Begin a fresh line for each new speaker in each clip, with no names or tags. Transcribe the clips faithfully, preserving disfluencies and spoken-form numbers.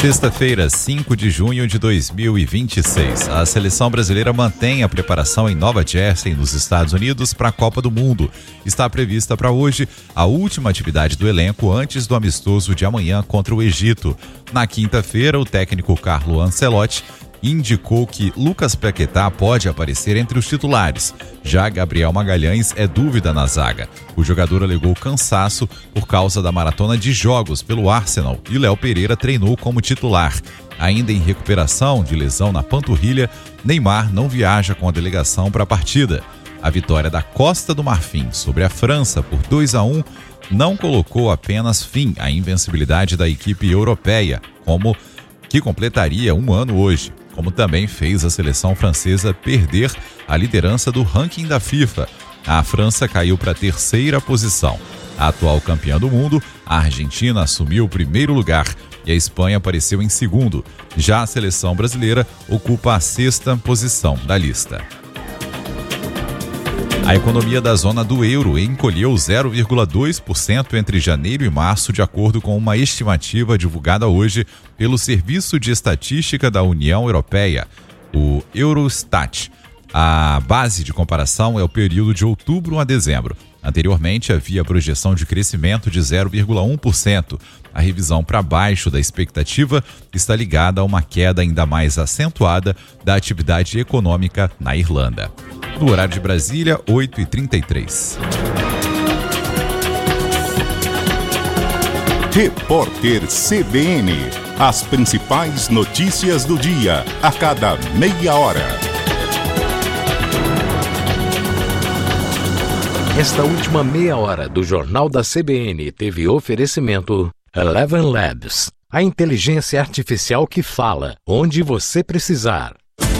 Sexta-feira, cinco de junho de dois mil e vinte e seis. A seleção brasileira mantém a preparação em Nova Jersey, nos Estados Unidos, para a Copa do Mundo. Está prevista para hoje a última atividade do elenco antes do amistoso de amanhã contra o Egito. Na quinta-feira, o técnico Carlo Ancelotti indicou que Lucas Paquetá pode aparecer entre os titulares. Já Gabriel Magalhães é dúvida na zaga. O jogador alegou cansaço por causa da maratona de jogos pelo Arsenal e Léo Pereira treinou como titular. Ainda em recuperação de lesão na panturrilha, Neymar não viaja com a delegação para a partida. A vitória da Costa do Marfim sobre a França por dois a um não colocou apenas fim à invencibilidade da equipe europeia, como que completaria um ano hoje, como também fez a seleção francesa perder a liderança do ranking da FIFA. A França caiu para a terceira posição. A atual campeã do mundo, a Argentina, assumiu o primeiro lugar e a Espanha apareceu em segundo. Já a seleção brasileira ocupa a sexta posição da lista. A economia da zona do euro encolheu zero vírgula dois por cento entre janeiro e março, de acordo com uma estimativa divulgada hoje pelo Serviço de Estatística da União Europeia, o Eurostat. A base de comparação é o período de outubro a dezembro. Anteriormente, havia projeção de crescimento de zero vírgula um por cento. A revisão para baixo da expectativa está ligada a uma queda ainda mais acentuada da atividade econômica na Irlanda. No horário de Brasília, oito e trinta e três.
Repórter C B N. As principais notícias do dia, a cada meia hora.
Esta última meia hora do Jornal da C B N teve oferecimento Eleven Labs, a inteligência artificial que fala onde você precisar.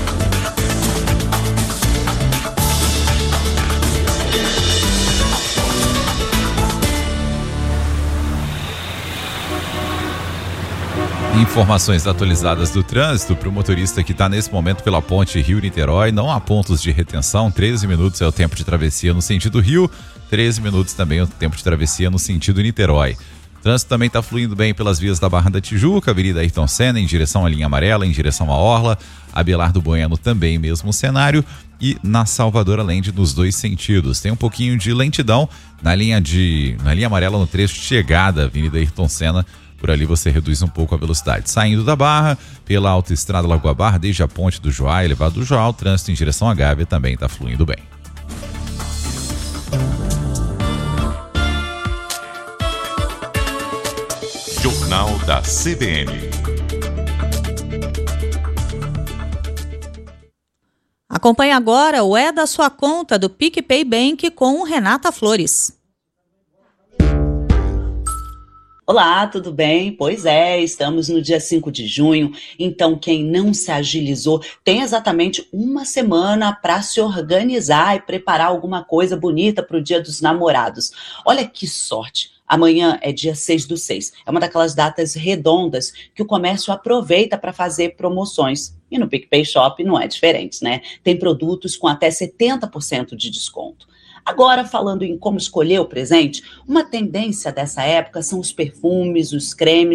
Informações atualizadas do trânsito para o motorista que está nesse momento pela ponte Rio-Niterói. Não há pontos de retenção, treze minutos é o tempo de travessia no sentido Rio, treze minutos também é o tempo de travessia no sentido Niterói. O trânsito também está fluindo bem pelas vias da Barra da Tijuca, Avenida Ayrton Senna em direção à linha amarela, em direção à Orla, Abelardo Bueno também mesmo cenário, e na Salvador Allende nos dois sentidos. Tem um pouquinho de lentidão na linha, de, na linha amarela no trecho de chegada, Avenida Ayrton Senna. Por ali você reduz um pouco a velocidade. Saindo da Barra, pela autoestrada Lagoa Barra, desde a ponte do Joá, elevado do Joá, o trânsito em direção à Gávea também está fluindo bem.
Jornal da C B N.
Acompanhe agora o É da Sua Conta do PicPay Bank com Renata Flores.
Olá, tudo bem? Pois é, estamos no dia cinco de junho, então quem não se agilizou tem exatamente uma semana para se organizar e preparar alguma coisa bonita para o Dia dos Namorados. Olha que sorte! Amanhã é dia seis do seis, é uma daquelas datas redondas que o comércio aproveita para fazer promoções. E no PicPay Shop não é diferente, né? Tem produtos com até setenta por cento de desconto. Agora, falando em como escolher o presente, uma tendência dessa época são os perfumes, os cremes